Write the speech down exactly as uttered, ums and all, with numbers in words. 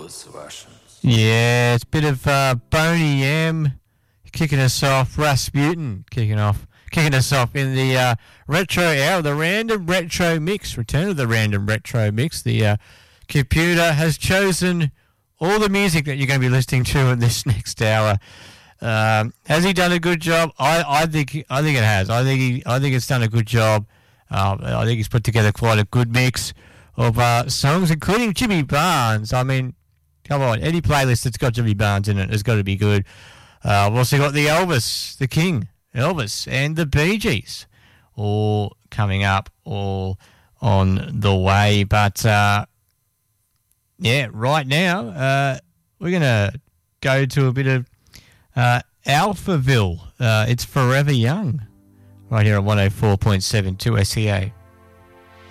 Yeah, it's a bit of uh, Boney M kicking us off. Rasputin kicking off, kicking us off in the uh, retro hour, the random retro mix. Return of the random retro mix. The uh, computer has chosen all the music that you're going to be listening to in this next hour. Um, has he done a good job? I, I think I think it has. I think he, I think it's done a good job. Uh, I think he's put together quite a good mix of uh, songs, including Jimmy Barnes. I mean, come on, any playlist that's got Jimmy Barnes in it has got to be good. Uh, we've also got the Elvis, the King, Elvis, and the Bee Gees, all coming up, all on the way. But uh, yeah, right now uh, we're going to go to a bit of uh, Alphaville. Uh, it's Forever Young, right here at one oh four point seven two S E A.